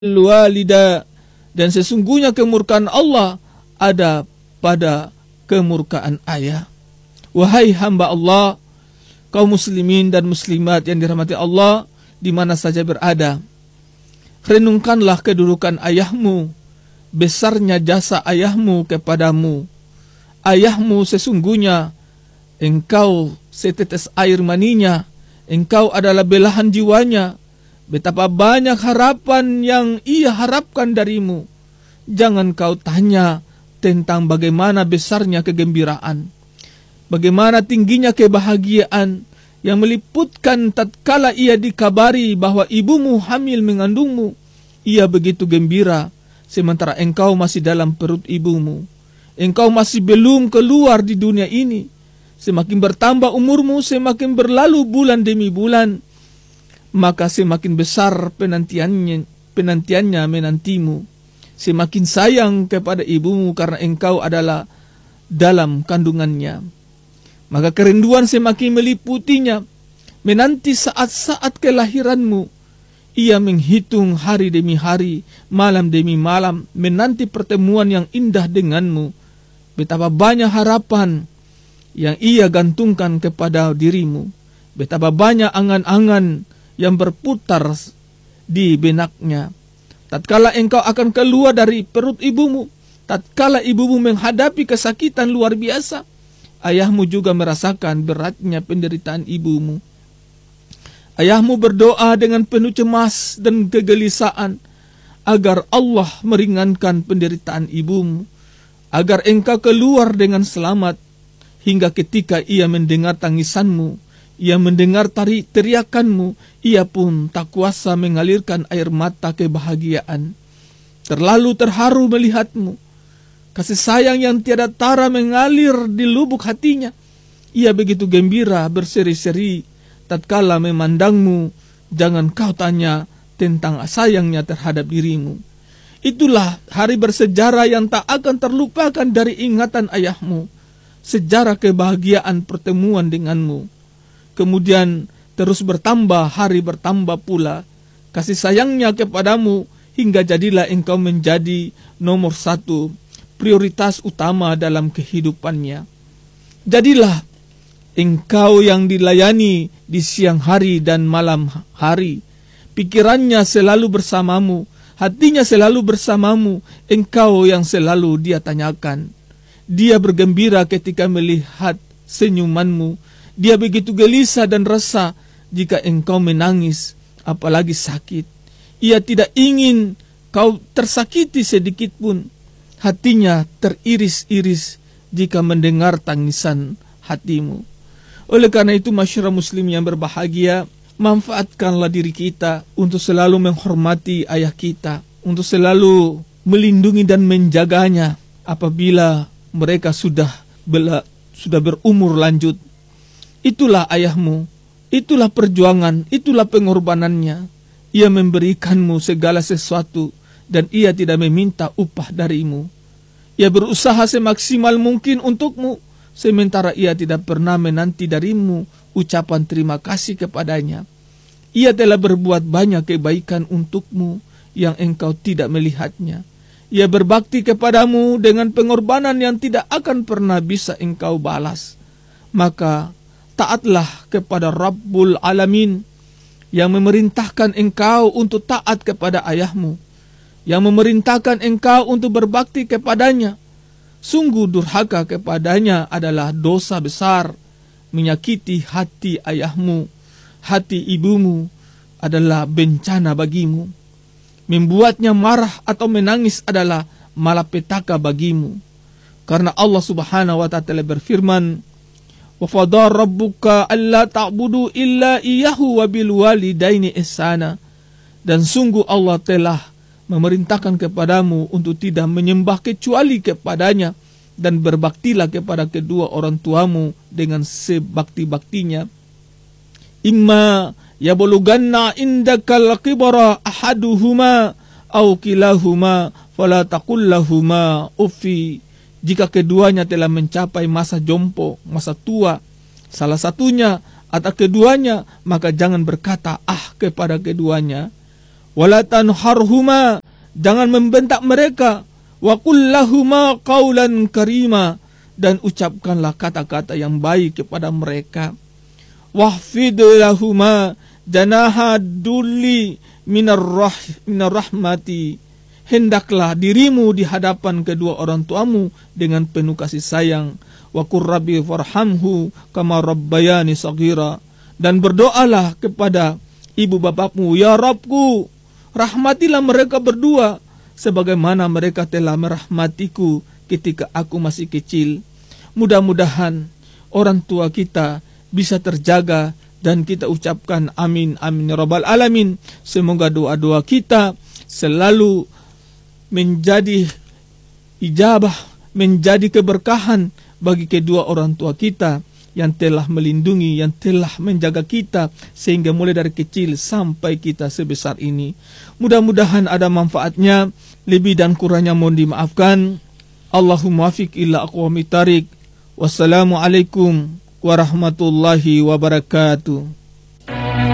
walida, dan sesungguhnya kemurkaan Allah ada pada kemurkaan ayah. Wahai hamba Allah, kaum muslimin dan muslimat yang dirahmati Allah di mana saja berada, renungkanlah kedudukan ayahmu, besarnya jasa ayahmu kepadamu. Ayahmu sesungguhnya engkau setetes air maninya, engkau adalah belahan jiwanya. Betapa banyak harapan yang ia harapkan darimu. Jangan kau tanya tentang bagaimana besarnya kegembiraan, bagaimana tingginya kebahagiaan yang meliputkan tatkala ia dikabari bahwa ibumu hamil mengandungmu. Ia begitu gembira, sementara engkau masih dalam perut ibumu. Engkau masih belum keluar di dunia ini. Semakin bertambah umurmu, semakin berlalu bulan demi bulan, maka semakin besar penantiannya menantimu. Semakin sayang kepada ibumu karena engkau adalah dalam kandungannya. Maka kerinduan semakin meliputinya, menanti saat-saat kelahiranmu. Ia menghitung hari demi hari, malam demi malam, menanti pertemuan yang indah denganmu. Betapa banyak harapan yang ia gantungkan kepada dirimu. Betapa banyak angan-angan yang berputar di benaknya. Tatkala engkau akan keluar dari perut ibumu, tatkala ibumu menghadapi kesakitan luar biasa, ayahmu juga merasakan beratnya penderitaan ibumu. Ayahmu berdoa dengan penuh cemas dan kegelisahan agar Allah meringankan penderitaan ibumu, agar engkau keluar dengan selamat. Hingga ketika ia mendengar tangisanmu, ia mendengar teriakanmu, ia pun tak kuasa mengalirkan air mata kebahagiaan. Terlalu terharu melihatmu. Kasih sayang yang tiada tara mengalir di lubuk hatinya. Ia begitu gembira berseri-seri tatkala memandangmu. Jangan kau tanya tentang sayangnya terhadap dirimu. Itulah hari bersejarah yang tak akan terlupakan dari ingatan ayahmu. Sejarah kebahagiaan pertemuan denganmu. Kemudian terus bertambah, hari bertambah pula kasih sayangnya kepadamu, hingga jadilah engkau menjadi nomor satu, prioritas utama dalam kehidupannya. Jadilah engkau yang dilayani di siang hari dan malam hari. Pikirannya selalu bersamamu, hatinya selalu bersamamu, engkau yang selalu dia tanyakan. Dia bergembira ketika melihat senyumanmu. Dia begitu gelisah dan resah jika engkau menangis, apalagi sakit. Ia tidak ingin kau tersakiti sedikit pun. Hatinya teriris-iris jika mendengar tangisan hatimu. Oleh karena itu, masyarakat muslim yang berbahagia, manfaatkanlah diri kita untuk selalu menghormati ayah kita, untuk selalu melindungi dan menjaganya apabila mereka sudah berumur lanjut. Itulah ayahmu, itulah perjuangan, itulah pengorbanannya. Ia memberikanmu segala sesuatu dan ia tidak meminta upah darimu. Ia berusaha semaksimal mungkin untukmu, sementara ia tidak pernah menanti darimu ucapan terima kasih kepadanya. Ia telah berbuat banyak kebaikan untukmu yang engkau tidak melihatnya. Ia berbakti kepadamu dengan pengorbanan yang tidak akan pernah bisa engkau balas. Maka taatlah kepada Rabbul Alamin yang memerintahkan engkau untuk taat kepada ayahmu, yang memerintahkan engkau untuk berbakti kepadanya. Sungguh durhaka kepadanya adalah dosa besar. Menyakiti hati ayahmu, hati ibumu adalah bencana bagimu. Membuatnya marah atau menangis adalah malapetaka bagimu. Karena Allah Subhanahu wa ta'ala berfirman, "Wa fadar rabbuka alla ta'budu illa iyyahu wa bil walidaini ihsana." Dan sungguh Allah telah memerintahkan kepadamu untuk tidak menyembah kecuali kepadanya, dan berbaktilah kepada kedua orang tuamu dengan sebakti-baktinya. Imma yablughanna indakal kibara ahaduhuma aw kilahuma fala taqul lahumā uffi. Jika keduanya telah mencapai masa jompo, masa tua, salah satunya atau keduanya, maka jangan berkata kepada keduanya. Wala tanharhuma, jangan membentak mereka. Wa qul lahuma qawlan karima, dan ucapkanlah kata-kata yang baik kepada mereka. Wahfid lahuma janaha dulli minar rahmati, hendaklah dirimu di hadapan kedua orang tuamu dengan penuh kasih sayang. Wa qur rabbi farhamhu kama rabbayani shaghira, dan berdoalah kepada ibu bapakmu, ya Rabbku, rahmatilah mereka berdua sebagaimana mereka telah merahmatiku ketika aku masih kecil. Mudah-mudahan orang tua kita bisa terjaga, dan kita ucapkan amin amin ya rabbal alamin. Semoga doa-doa kita selalu menjadi ijabah, menjadi keberkahan bagi kedua orang tua kita yang telah melindungi, yang telah menjaga kita sehingga mulai dari kecil sampai kita sebesar ini. Mudah-mudahan ada manfaatnya. Lebih dan kurangnya mohon dimaafkan. Allahumma wafiq ila aqwamit thariq. Wassalamualaikum warahmatullahi wabarakatuh.